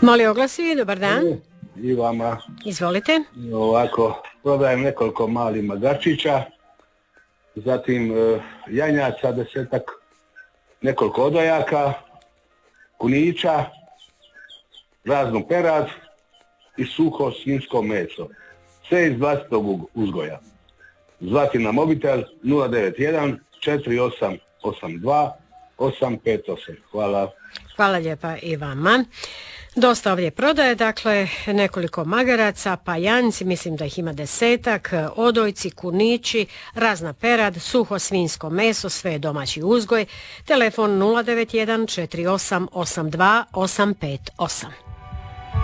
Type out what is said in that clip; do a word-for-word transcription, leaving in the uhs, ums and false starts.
Moli oglasi, dobar dan. I vama. Izvolite. Ovako, prodajem nekoliko malih magarčića, zatim e, janjaca, desetak, nekoliko odojaka, kunića, raznu perad i suho svinjsko meso. Sve iz vlastitog uzgoja. Zvati na mobitel nula devet jedan četiri osam osam dva osam pet osam. Hvala. Hvala lijepa i vama. Dosta ovdje prodaje, dakle nekoliko magaraca, pa janjci, mislim da ih ima desetak, odojci, kunići, razna perad, suho svinjsko meso, sve je domaći uzgoj. Telefon nula devet jedan četiri osam osam dva osam pet osam.